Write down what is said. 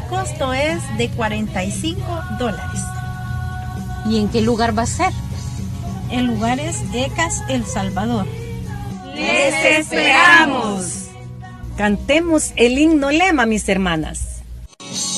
costo es de $45. ¿Y en qué lugar va a ser? El lugar es ECAS El Salvador. ¡Les esperamos! Cantemos el himno lema, mis hermanas.